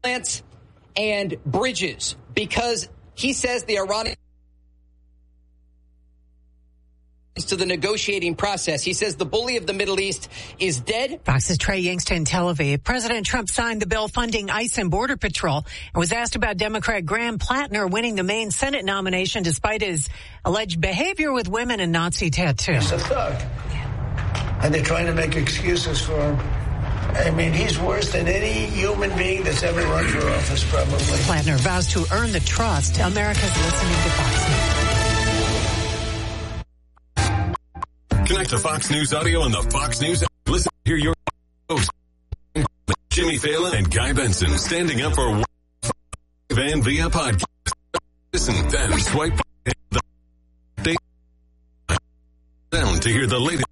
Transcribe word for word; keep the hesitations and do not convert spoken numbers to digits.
plants and bridges because he says the Iranians to the negotiating process. He says the bully of the Middle East is dead. Fox's Trey Yingster in Tel Aviv. President Trump signed the bill funding ICE and Border Patrol and was asked about Democrat Graham Plattner winning the Maine Senate nomination despite his alleged behavior with women and Nazi tattoos. He's a thug. And they're trying to make excuses for him. I mean, he's worse than any human being that's ever run for office, probably. Plattner vows to earn the trust. America's listening to Fox News. Connect to Fox News Audio on the Fox News app. Listen, hear your hosts, Jimmy Fallon and Guy Benson, standing up for Van via podcast. Listen, then swipe down to hear the latest